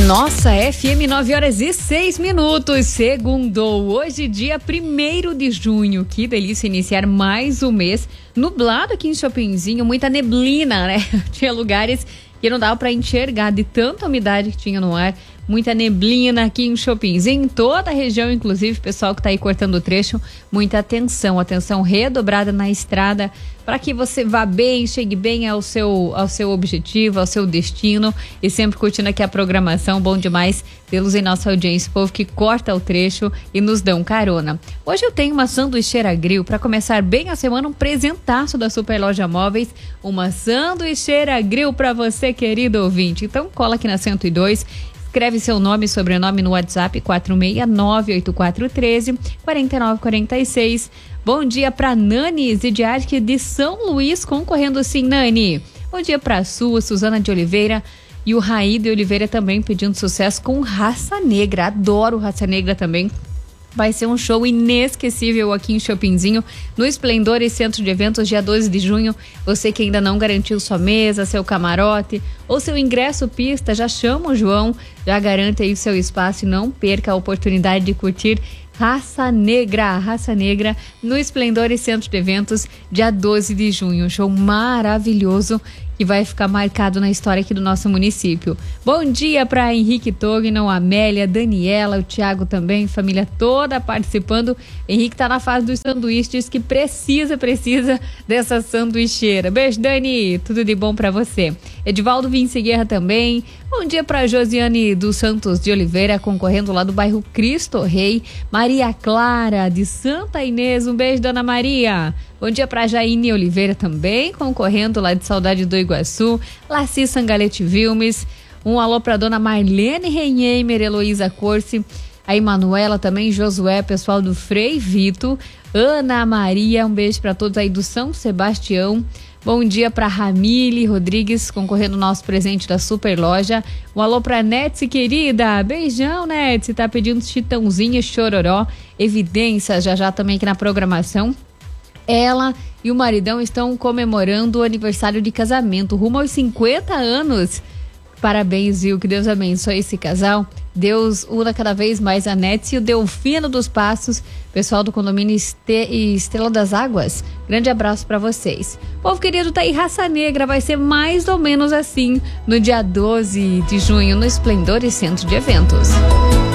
Nossa, FM 9h06, segundou, hoje dia 1º de junho, que delícia iniciar mais um mês, nublado aqui em Chopinzinho, muita neblina, né? Tinha lugares que não dava para enxergar de tanta umidade que tinha no ar, muita neblina aqui em Chopinzinho, em toda a região, inclusive, pessoal que tá aí cortando o trecho, muita atenção redobrada na estrada, para que você vá bem, chegue bem ao seu objetivo, ao seu destino, e sempre curtindo aqui a programação, bom demais tê-los em nossa audiência, o povo que corta o trecho e nos dão carona. Hoje eu tenho uma sanduicheira grill, para começar bem a semana, um presentaço da Super Loja Móveis, uma sanduicheira grill para você, querido ouvinte. Então cola aqui na 102, escreve seu nome e sobrenome no WhatsApp 46984134946. Bom dia para Nani Zidiarque de São Luís, concorrendo sim, Nani. Bom dia para Suzana de Oliveira e o Raí de Oliveira também pedindo sucesso com Raça Negra. Adoro Raça Negra também. Vai ser um show inesquecível aqui em Chopinzinho, no Esplendor e Centro de Eventos, dia 12 de junho. Você que ainda não garantiu sua mesa, seu camarote ou seu ingresso pista, já chama o João, já garante aí o seu espaço e não perca a oportunidade de curtir Raça Negra no Esplendor e Centro de Eventos, dia 12 de junho. Um show maravilhoso que vai ficar marcado na história aqui do nosso município. Bom dia para Henrique Tognon, Amélia, Daniela, o Thiago também, família toda participando. Henrique tá na fase dos sanduíches, que precisa dessa sanduicheira. Beijo, Dani, tudo de bom para você. Edivaldo Vince Guerra também. Bom dia para Josiane dos Santos de Oliveira, concorrendo lá do bairro Cristo Rei. Maria Clara de Santa Inês, um beijo, dona Maria. Bom dia para Jaine Oliveira também, concorrendo lá de Saudade do Iguaçu. Laci Sangalete Vilmes. Um alô para dona Marlene Renheimer, Heloísa Corse. A Emanuela também, Josué, pessoal do Frei Vito. Ana Maria, um beijo para todos aí do São Sebastião. Bom dia para Ramile Rodrigues, concorrendo ao nosso presente da Super Loja. Um alô para Netsi, querida. Beijão, Netsi. Tá pedindo Chitãozinho e Chororó. Evidência, já também aqui na programação. Ela e o maridão estão comemorando o aniversário de casamento, rumo aos 50 anos. Parabéns, viu? Que Deus abençoe esse casal. Deus una cada vez mais a Netsi e o Delfino dos Passos, pessoal do condomínio Estrela das Águas. Grande abraço para vocês. Povo querido, tá aí Raça Negra, vai ser mais ou menos assim no dia 12 de junho no Esplendor e Centro de Eventos.